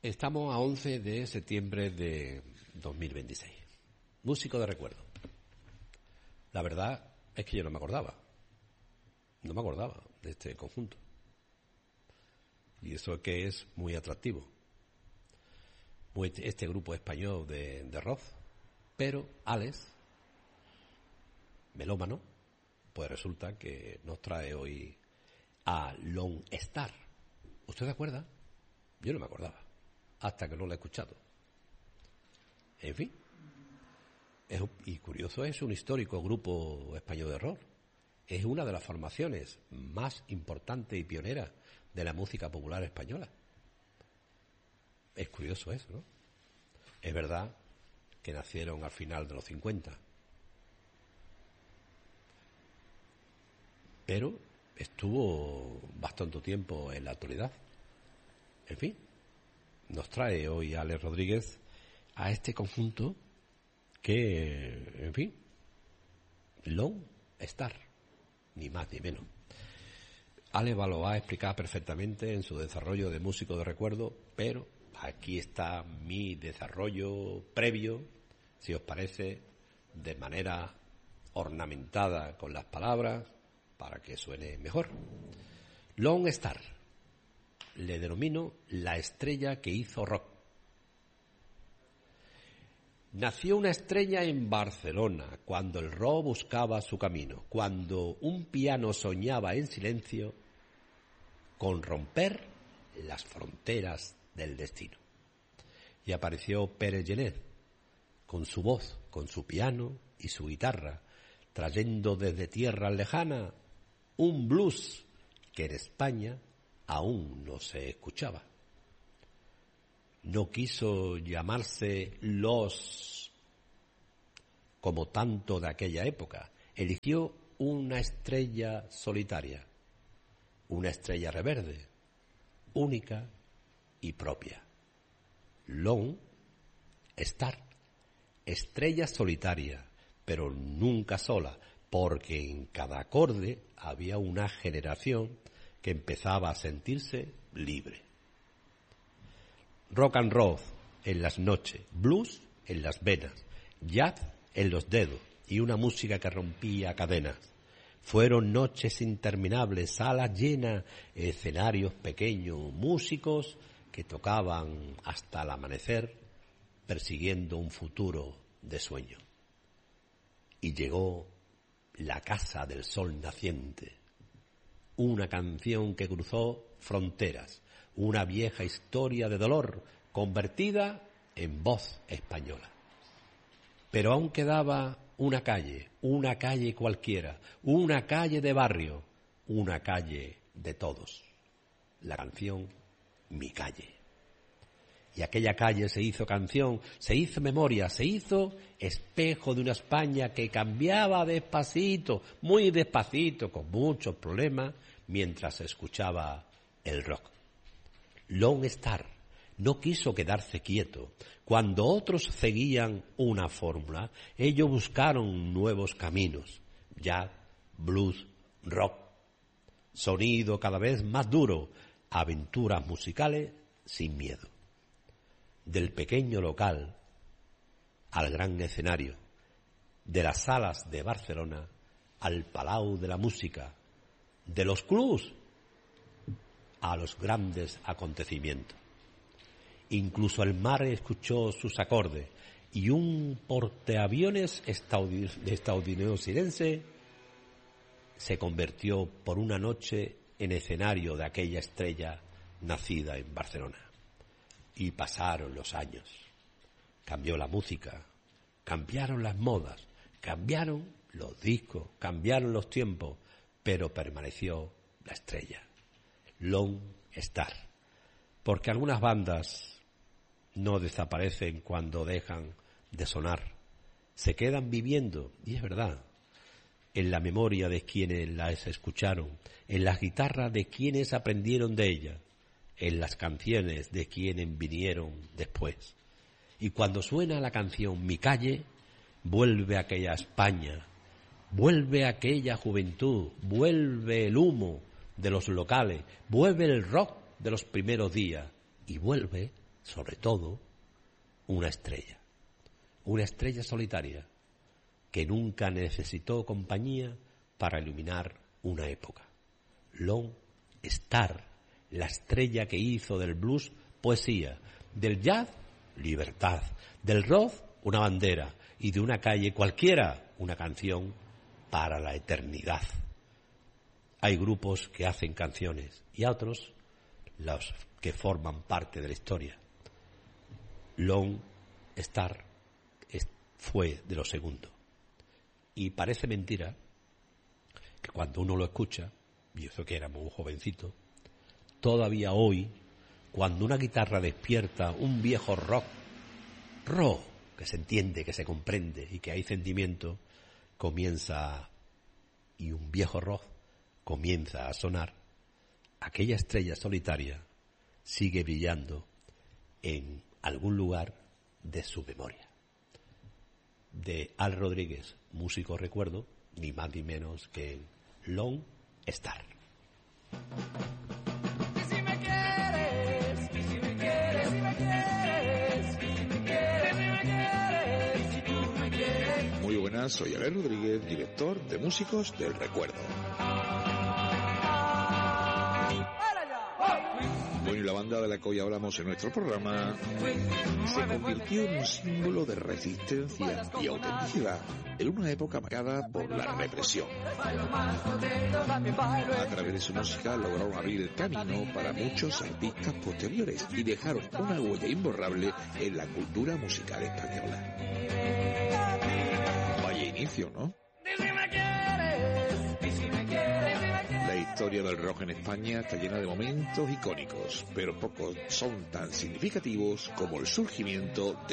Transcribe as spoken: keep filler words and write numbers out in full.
Estamos a once de septiembre de dos mil veintiséis. Músico de recuerdo. La verdad es que yo no me acordaba. No me acordaba de este conjunto. Y eso que es muy atractivo. Muy este grupo español de, de rock. Pero Alex, melómano, pues resulta que nos trae hoy a Lone Star. ¿Usted se acuerda? Yo no me acordaba, hasta que no lo he escuchado. En fin, es, y curioso, es un histórico grupo español de rock. Es una de las formaciones más importantes y pioneras de la música popular española. Es curioso eso, ¿no? Es verdad que nacieron al final de los cincuenta, pero estuvo bastante tiempo en la actualidad. En fin, nos trae hoy Alex Rodríguez a este conjunto que, en fin, Lone Star, ni más ni menos. Alex lo va a explicar perfectamente en su desarrollo de músico de recuerdo, pero aquí está mi desarrollo previo, si os parece, de manera ornamentada con las palabras, para que suene mejor. Lone Star. Le denomino la estrella que hizo rock. Nació una estrella en Barcelona, cuando el rock buscaba su camino, cuando un piano soñaba en silencio con romper las fronteras del destino. Y apareció Pere Genet, con su voz, con su piano y su guitarra, trayendo desde tierra lejana un blues que en España aún no se escuchaba. No quiso llamarse Los como tanto de aquella época. Eligió una estrella solitaria, una estrella reverde, única y propia. Lone Star, estrella solitaria, pero nunca sola, porque en cada acorde había una generación que empezaba a sentirse libre. Rock and roll en las noches, blues en las venas, jazz en los dedos y una música que rompía cadenas. Fueron noches interminables, salas llenas, escenarios pequeños, músicos que tocaban hasta el amanecer, persiguiendo un futuro de sueño. Y llegó La Casa del Sol Naciente, una canción que cruzó fronteras, una vieja historia de dolor convertida en voz española. Pero aún quedaba una calle, una calle cualquiera, una calle de barrio, una calle de todos. La canción Mi Calle. Y aquella calle se hizo canción, se hizo memoria, se hizo espejo de una España que cambiaba despacito, muy despacito, con muchos problemas, mientras se escuchaba el rock. Lone Star no quiso quedarse quieto. Cuando otros seguían una fórmula, ellos buscaron nuevos caminos. Jazz, blues, rock. Sonido cada vez más duro, aventuras musicales sin miedo. Del pequeño local al gran escenario, de las salas de Barcelona al Palau de la Música, de los clubs a los grandes acontecimientos. Incluso el mar escuchó sus acordes y un portaaviones estadounidense se convirtió por una noche en escenario de aquella estrella nacida en Barcelona. Y pasaron los años. Cambió la música, cambiaron las modas, cambiaron los discos, cambiaron los tiempos, pero permaneció la estrella. Lone Star. Porque algunas bandas no desaparecen cuando dejan de sonar. Se quedan viviendo, y es verdad, en la memoria de quienes las escucharon, en las guitarras de quienes aprendieron de ellas, en las canciones de quienes vinieron después. Y cuando suena la canción Mi Calle, vuelve aquella España, vuelve aquella juventud, vuelve el humo de los locales, vuelve el rock de los primeros días y vuelve sobre todo, una estrella. Una estrella solitaria que nunca necesitó compañía para iluminar una época. Lone Star, la estrella que hizo del blues poesía, del jazz libertad, del rock una bandera y de una calle cualquiera una canción para la eternidad. Hay grupos que hacen canciones y otros los que forman parte de la historia. Lone Star fue de lo segundo. Y parece mentira que cuando uno lo escucha, y eso que era muy jovencito, todavía hoy, cuando una guitarra despierta un viejo rock, rock, que se entiende, que se comprende y que hay sentimiento, comienza, y un viejo rock comienza a sonar, aquella estrella solitaria sigue brillando en algún lugar de su memoria. De Al Rodríguez, músico recuerdo, ni más ni menos que Lone Star. Muy buenas, soy Al Rodríguez, director de Músicos del Recuerdo. Bueno, y la banda de la que hoy hablamos en nuestro programa se convirtió en un símbolo de resistencia y autenticidad en una época marcada por la represión. A través de su música lograron abrir el camino para muchos artistas posteriores y dejaron una huella imborrable en la cultura musical española. Vaya inicio, ¿no? La historia del rock en España está llena de momentos icónicos, pero pocos son tan significativos como el surgimiento de